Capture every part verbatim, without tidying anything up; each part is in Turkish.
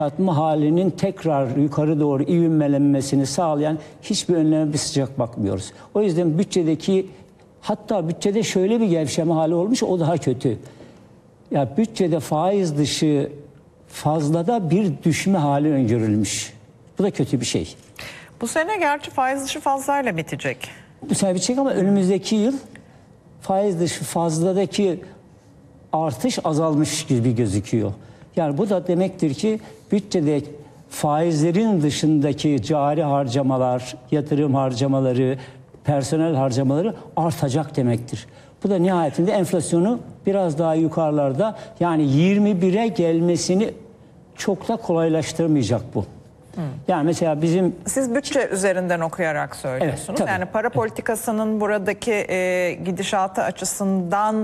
Atma halinin tekrar yukarı doğru ivmelenmesini sağlayan hiçbir önleme bir sıcak bakmıyoruz. O yüzden bütçedeki, hatta bütçede şöyle bir gevşeme hali olmuş, o daha kötü. Ya bütçede faiz dışı fazlada bir düşme hali öngörülmüş. Bu da kötü bir şey. Bu sene gerçi faiz dışı fazlayla bitecek. Bu sene bitecek ama önümüzdeki yıl faiz dışı fazladaki artış azalmış gibi gözüküyor. Yani bu da demektir ki bütçede faizlerin dışındaki cari harcamalar, yatırım harcamaları, personel harcamaları artacak demektir. Bu da nihayetinde enflasyonu biraz daha yukarılarda, yani yirmi bire gelmesini çok da kolaylaştırmayacak bu. Hmm. Yani mesela bizim... Siz bütçe üzerinden okuyarak söylüyorsunuz. Evet, yani para politikasının buradaki e, gidişatı açısından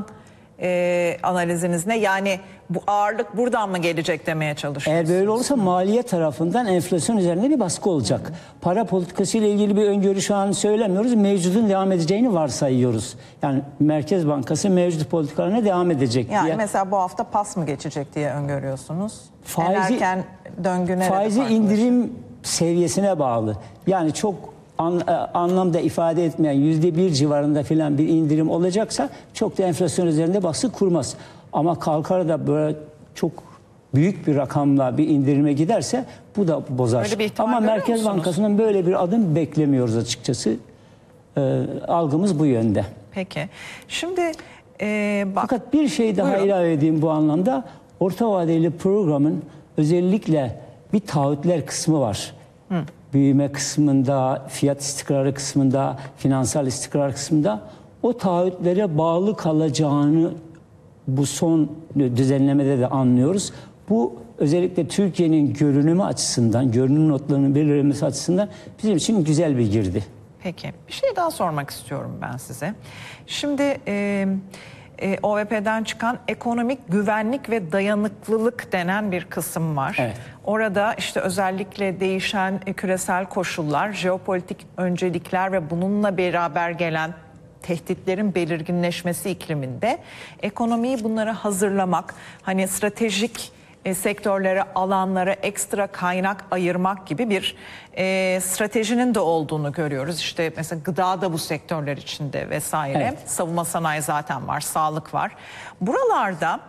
e, analiziniz ne? Yani bu ağırlık buradan mı gelecek demeye çalışıyorsunuz? Eğer böyle olursa maliye tarafından enflasyon üzerinde bir baskı olacak. Hmm. Para politikası ile ilgili bir öngörü şu an söylemiyoruz. Mevcudun devam edeceğini varsayıyoruz. Yani Merkez Bankası mevcut politikalarına devam edecek yani diye. Mesela bu hafta pas mı geçecek diye öngörüyorsunuz? Faizi, erken döngü nerede faizi indirim seviyesine bağlı. Yani çok an, anlamda ifade etmeyen yüzde bir civarında filan bir indirim olacaksa çok da enflasyon üzerinde baskı kurmaz. Ama kalkar da böyle çok büyük bir rakamla bir indirime giderse bu da bozar. Ama Merkez Bankası'ndan böyle bir adım beklemiyoruz açıkçası. Ee, algımız bu yönde. Peki. Şimdi e, bak, fakat bir şey daha buyurun. ilave edeyim bu anlamda. Orta vadeli programın özellikle bir taahhütler kısmı var. Hı. Büyüme kısmında, fiyat istikrarı kısmında, finansal istikrar kısmında o taahhütlere bağlı kalacağını bu son düzenlemede de anlıyoruz. Bu özellikle Türkiye'nin görünümü açısından, görünüm notlarının belirlenmesi açısından bizim için güzel bir girdi. Peki. Bir şey daha sormak istiyorum ben size. Şimdi e, e, O V P'den çıkan ekonomik güvenlik ve dayanıklılık denen bir kısım var. Evet. Orada işte özellikle değişen küresel koşullar, jeopolitik öncelikler ve bununla beraber gelen tehditlerin belirginleşmesi ikliminde ekonomiyi bunlara hazırlamak, hani stratejik e, sektörlere, alanlara ekstra kaynak ayırmak gibi bir e, stratejinin de olduğunu görüyoruz. İşte mesela gıda da bu sektörler içinde vesaire. Evet. Savunma sanayi zaten var, sağlık var. Buralarda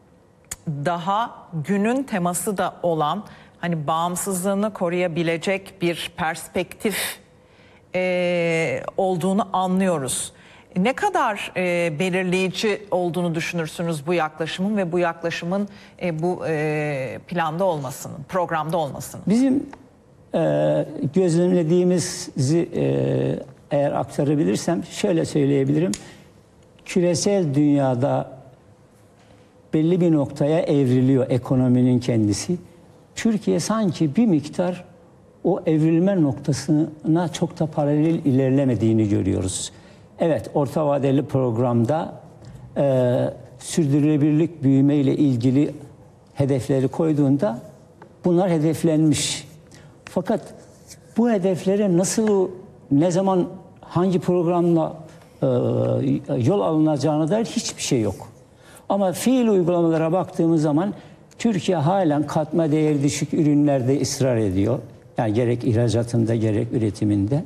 daha günün teması da olan, hani bağımsızlığını koruyabilecek bir perspektif e, olduğunu anlıyoruz. Ne kadar e, belirleyici olduğunu düşünürsünüz bu yaklaşımın ve bu yaklaşımın e, bu e, planda olmasının, programda olmasının? Bizim e, gözlemlediğimizi e, eğer aktarabilirsem şöyle söyleyebilirim. Küresel dünyada belli bir noktaya evriliyor ekonominin kendisi. Türkiye sanki bir miktar o evrilme noktasına çok da paralel ilerlemediğini görüyoruz. Evet, orta vadeli programda e, sürdürülebilirlik büyüme ile ilgili hedefleri koyduğunda bunlar hedeflenmiş. Fakat bu hedeflere nasıl, ne zaman, hangi programla e, yol alınacağına dair hiçbir şey yok. Ama fiil uygulamalara baktığımız zaman Türkiye halen katma değeri düşük ürünlerde ısrar ediyor. Yani gerek ihracatında gerek üretiminde.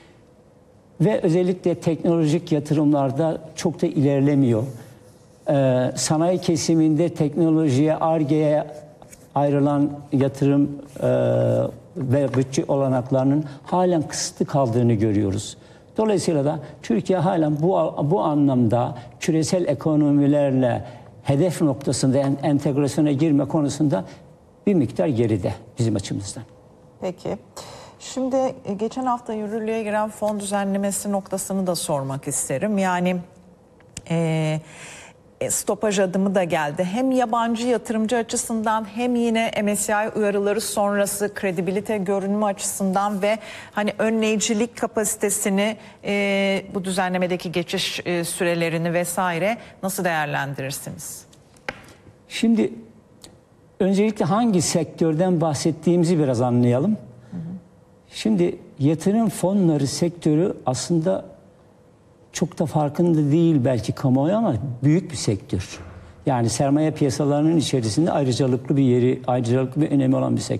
Ve özellikle teknolojik yatırımlarda çok da ilerlemiyor. Ee, sanayi kesiminde teknolojiye, Ar-Ge'ye ayrılan yatırım e, ve bütçe olanaklarının halen kısıtlı kaldığını görüyoruz. Dolayısıyla da Türkiye halen bu, bu anlamda küresel ekonomilerle hedef noktasında en, entegrasyona girme konusunda bir miktar geride bizim açımızdan. Peki. Şimdi geçen hafta yürürlüğe giren fon düzenlemesi noktasını da sormak isterim. Yani e, stopaj adımı da geldi. Hem yabancı yatırımcı açısından hem yine M S C I uyarıları sonrası kredibilite görünümü açısından ve hani önleyicilik kapasitesini, e, bu düzenlemedeki geçiş e, sürelerini vesaire nasıl değerlendirirsiniz? Şimdi öncelikle hangi sektörden bahsettiğimizi biraz anlayalım. Şimdi yatırım fonları sektörü aslında çok da farkında değil belki kamuoyu ama büyük bir sektör. Yani sermaye piyasalarının içerisinde ayrıcalıklı bir yeri, ayrıcalıklı bir önemi olan bir sektör.